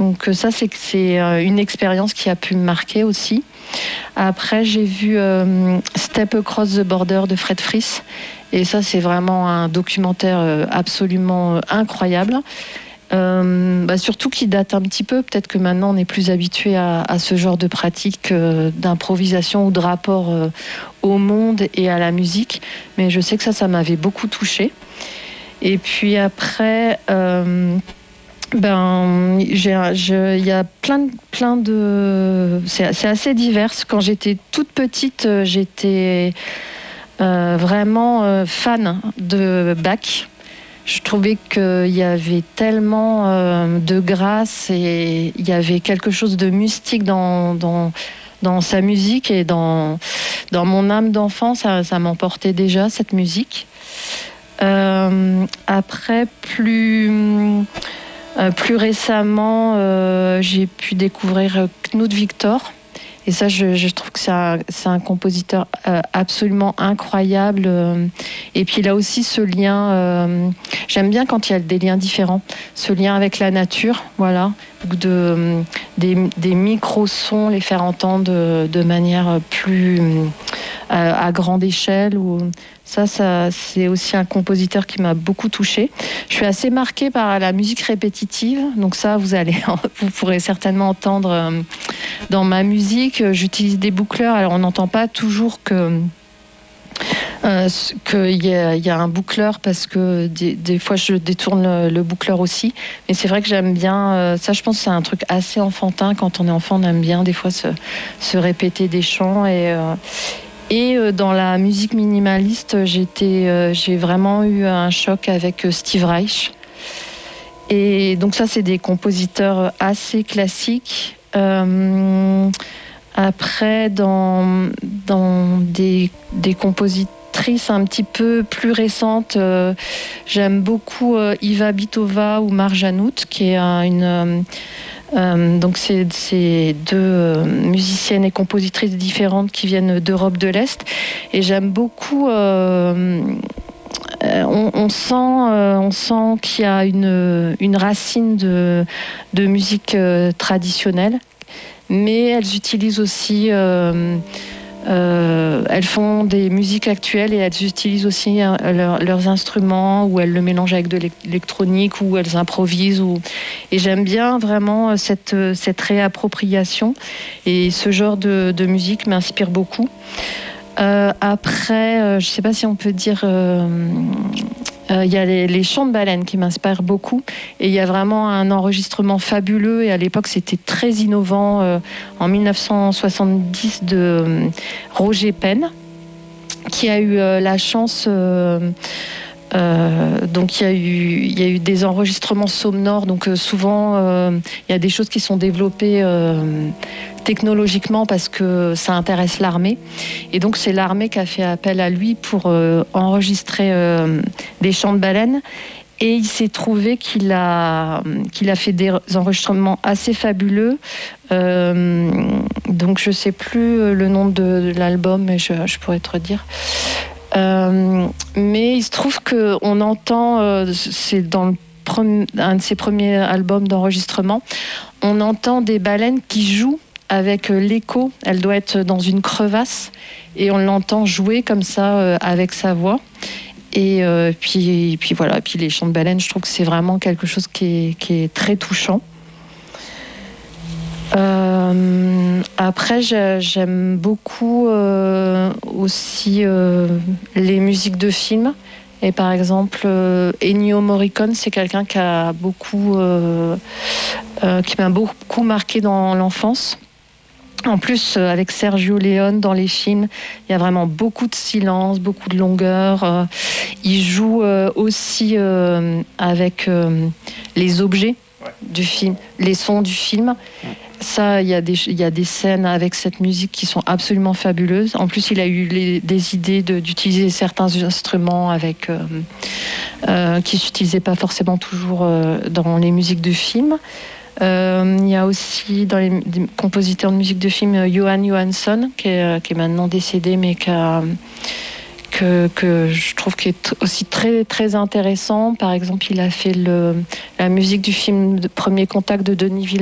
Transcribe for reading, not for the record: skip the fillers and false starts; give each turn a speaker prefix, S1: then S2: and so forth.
S1: Donc ça, c'est une expérience qui a pu me marquer aussi. Après, j'ai vu Step Across the Border de Fred Fries. Et ça, c'est vraiment un documentaire absolument incroyable. Surtout qui date un petit peu. Peut-être que maintenant, on est plus habitué à ce genre de pratique d'improvisation ou de rapport au monde et à la musique. Mais je sais que ça m'avait beaucoup touchée. Et puis après... il y a plein de... C'est assez divers. Quand j'étais toute petite, j'étais vraiment fan de Bach. Je trouvais qu'il y avait tellement de grâce et il y avait quelque chose de mystique dans sa musique et dans mon âme d'enfant. Ça m'emportait déjà, cette musique. Après, plus récemment, j'ai pu découvrir Knut Victor. Et ça, je trouve que c'est un compositeur absolument incroyable. Et puis, il a aussi ce lien... j'aime bien quand il y a des liens différents. Ce lien avec la nature, voilà. Des micro-sons, les faire entendre de manière plus... à grande échelle. Ça, c'est aussi un compositeur qui m'a beaucoup touchée. Je suis assez marquée par la musique répétitive. Donc ça, vous pourrez certainement entendre dans ma musique. J'utilise des boucleurs. Alors, on n'entend pas toujours qu'il y a un boucleur parce que des fois, je détourne le boucleur aussi. Mais c'est vrai que j'aime bien... ça, je pense que c'est un truc assez enfantin. Quand on est enfant, on aime bien des fois se répéter des chants Et dans la musique minimaliste, j'ai vraiment eu un choc avec Steve Reich. Et donc ça, c'est des compositeurs assez classiques. Après, dans des compositrices un petit peu plus récentes, j'aime beaucoup Iva Bitova ou Marjanout, qui est donc c'est deux musiciennes et compositrices différentes qui viennent d'Europe de l'Est et j'aime beaucoup on sent qu'il y a une racine de musique traditionnelle, mais elles utilisent aussi elles font des musiques actuelles et elles utilisent aussi leurs instruments, ou elles le mélangent avec de l'électronique, ou elles improvisent. Et j'aime bien vraiment cette réappropriation. Et ce genre de musique m'inspire beaucoup. Après, je ne sais pas si on peut dire... il y a les chants de baleines qui m'inspirent beaucoup, et il y a vraiment un enregistrement fabuleux, et à l'époque c'était très innovant, en 1970, de Roger Penn, qui a eu la chance... donc il y a eu des enregistrements sonores, donc souvent il y a des choses qui sont développées technologiquement parce que ça intéresse l'armée, et donc c'est l'armée qui a fait appel à lui pour enregistrer des chants de baleines, et il s'est trouvé qu'il a fait des enregistrements assez fabuleux. Donc je sais plus le nom de l'album, mais je pourrais te redire. Mais il se trouve qu'on entend, c'est dans un de ses premiers albums d'enregistrement, on entend des baleines qui jouent avec l'écho. Elle doit être dans une crevasse et on l'entend jouer comme ça avec sa voix. Et puis voilà. Et puis les chants de baleines, je trouve que c'est vraiment quelque chose qui est très touchant. Après, j'aime beaucoup aussi les musiques de films. Et par exemple, Ennio Morricone, c'est quelqu'un qui m'a beaucoup marqué dans l'enfance. En plus, avec Sergio Leone dans les films, il y a vraiment beaucoup de silence, beaucoup de longueur. Il joue aussi avec les objets du film, les sons du film. Ça, il y a des scènes avec cette musique qui sont absolument fabuleuses. En plus, il a eu des idées d'utiliser certains instruments avec qui s'utilisaient pas forcément toujours dans les musiques de films. Il y a aussi dans les compositeurs de musique de film Johan Johansson qui est maintenant décédé, mais que je trouve qui est aussi très très intéressant. Par exemple, il a fait la musique du film Premier Contact de Denis Villeneuve.